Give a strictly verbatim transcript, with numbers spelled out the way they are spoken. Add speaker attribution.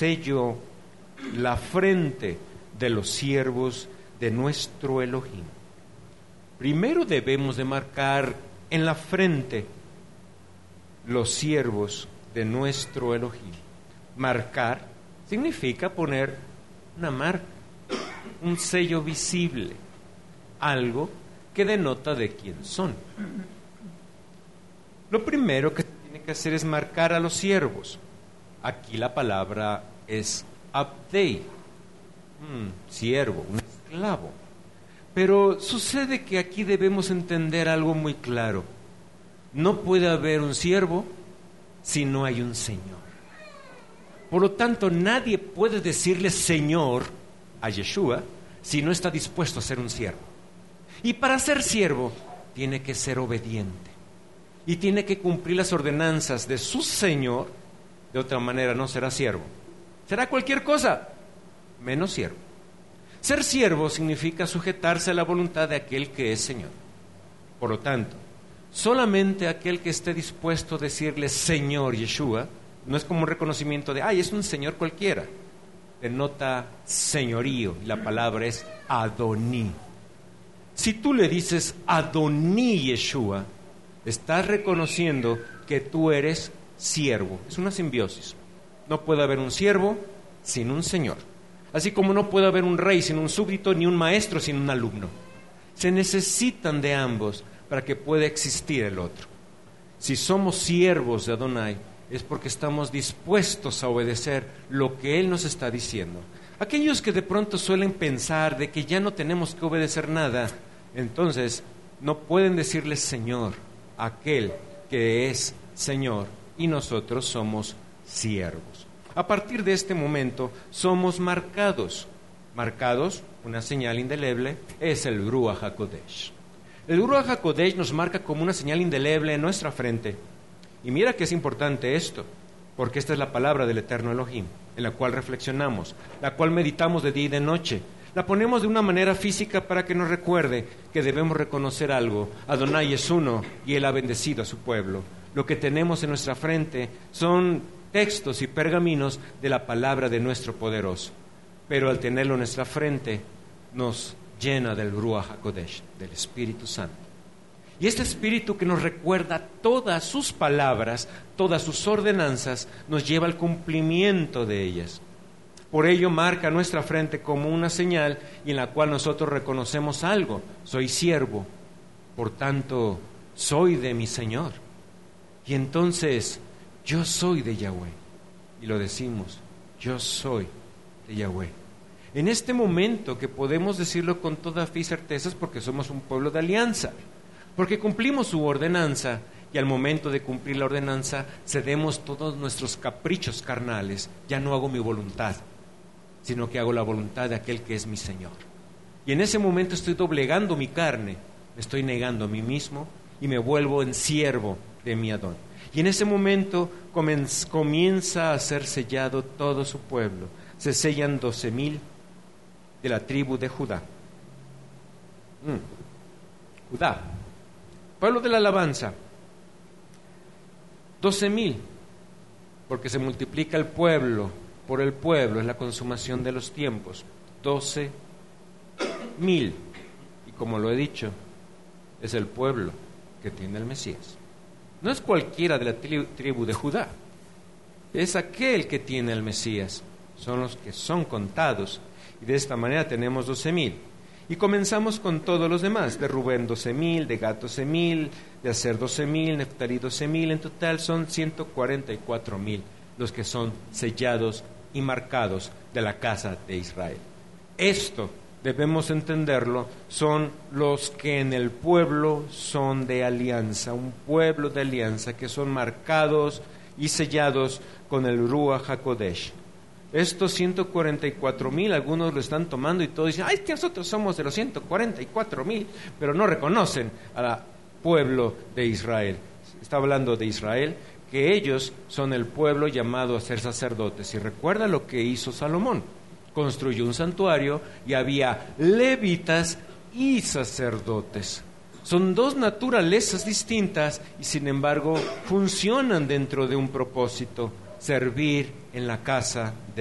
Speaker 1: sello la frente de los siervos de nuestro Elohim. Primero debemos de marcar en la frente los siervos de nuestro Elohim. Marcar significa poner una marca, un sello visible, algo que denota de quién son. Lo primero que se tiene que hacer es marcar a los siervos. Aquí la palabra es abdei, un siervo, un esclavo. Pero sucede que aquí debemos entender algo muy claro. No puede haber un siervo si no hay un Señor. Por lo tanto, nadie puede decirle Señor a Yeshua si no está dispuesto a ser un siervo. Y para ser siervo, tiene que ser obediente. Y tiene que cumplir las ordenanzas de su Señor. De otra manera no será siervo. Será cualquier cosa, menos siervo. Ser siervo significa sujetarse a la voluntad de aquel que es Señor. Por lo tanto, solamente aquel que esté dispuesto a decirle Señor Yeshua, no es como un reconocimiento de, ay, es un Señor cualquiera. Denota señorío, y la palabra es Adoní. Si tú le dices Adoní Yeshua, estás reconociendo que tú eres siervo. Es una simbiosis. No puede haber un siervo sin un Señor. Así como no puede haber un rey sin un súbdito, ni un maestro sin un alumno. Se necesitan de ambos para que pueda existir el otro. Si somos siervos de Adonai, es porque estamos dispuestos a obedecer lo que Él nos está diciendo. Aquellos que de pronto suelen pensar de que ya no tenemos que obedecer nada, entonces no pueden decirle Señor a aquel que es Señor, y nosotros somos siervos. A partir de este momento somos marcados. Marcados, una señal indeleble, es el Ruach HaKodesh. El Ruach HaKodesh nos marca como una señal indeleble en nuestra frente. Y mira que es importante esto, porque esta es la palabra del Eterno Elohim, en la cual reflexionamos, la cual meditamos de día y de noche. La ponemos de una manera física para que nos recuerde que debemos reconocer algo. Adonai es uno y Él ha bendecido a su pueblo. Lo que tenemos en nuestra frente son textos y pergaminos de la palabra de nuestro poderoso. Pero al tenerlo en nuestra frente, nos llena del Ruach HaKodesh, del Espíritu Santo. Y este Espíritu que nos recuerda todas sus palabras, todas sus ordenanzas, nos lleva al cumplimiento de ellas. Por ello marca nuestra frente como una señal y en la cual nosotros reconocemos algo. Soy siervo, por tanto, soy de mi Señor. Y entonces, yo soy de Yahweh. Y lo decimos, yo soy de Yahweh. En este momento que podemos decirlo con toda fe y certeza es porque somos un pueblo de alianza. Porque cumplimos su ordenanza y al momento de cumplir la ordenanza cedemos todos nuestros caprichos carnales. Ya no hago mi voluntad, sino que hago la voluntad de aquel que es mi Señor. Y en ese momento estoy doblegando mi carne, me estoy negando a mí mismo y me vuelvo en siervo de mi Adón. Y en ese momento comienza a ser sellado todo su pueblo. Se sellan doce mil de la tribu de Judá. Mm. Judá, pueblo de la alabanza. Doce mil, porque se multiplica el pueblo por el pueblo, es la consumación de los tiempos. Doce mil. Y como lo he dicho, es el pueblo que tiene el Mesías. No es cualquiera de la tri- tribu de Judá, es aquel que tiene el Mesías. Son los que son contados. Y de esta manera tenemos doce mil. Y comenzamos con todos los demás. De Rubén doce mil, de Gad doce mil, de Aser doce mil, Neftalí doce mil. En total son ciento cuarenta y cuatro mil los que son sellados y marcados de la casa de Israel. Esto, debemos entenderlo, son los que en el pueblo son de alianza, un pueblo de alianza que son marcados y sellados con el Ruach HaKodesh. Estos ciento cuarenta y cuatro mil, algunos lo están tomando y todos dicen, ay, es que nosotros somos de los ciento cuarenta y cuatro mil, pero no reconocen al pueblo de Israel. Está hablando de Israel, que ellos son el pueblo llamado a ser sacerdotes. Y recuerda lo que hizo Salomón. Construyó un santuario y había levitas y sacerdotes. Son dos naturalezas distintas y sin embargo funcionan dentro de un propósito: servir en la casa de